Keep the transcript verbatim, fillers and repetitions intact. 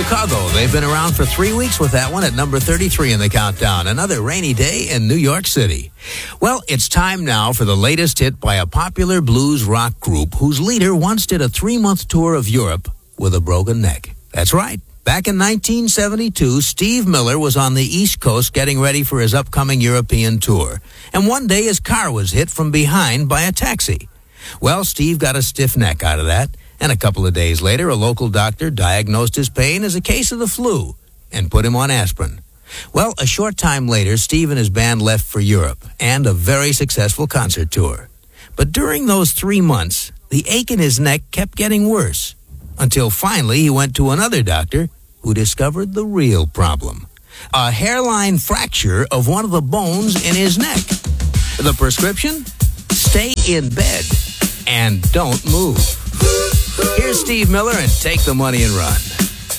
Chicago. They've been around for three weeks with that one at number thirty-three in the countdown. Another rainy day in New York City. Well, it's time now for the latest hit by a popular blues rock group whose leader once did a three-month tour of Europe with a broken neck. That's right. Back in nineteen seventy-two, Steve Miller was on the East Coast getting ready for his upcoming European tour. And one day his car was hit from behind by a taxi. Well, Steve got a stiff neck out of that. And a couple of days later, a local doctor diagnosed his pain as a case of the flu and put him on aspirin. Well, a short time later, Steve and his band left for Europe and a very successful concert tour. But during those three months, the ache in his neck kept getting worse until finally he went to another doctor who discovered the real problem: a hairline fracture of one of the bones in his neck. The prescription? Stay in bed and don't move. Here's Steve Miller and Take the Money and Run.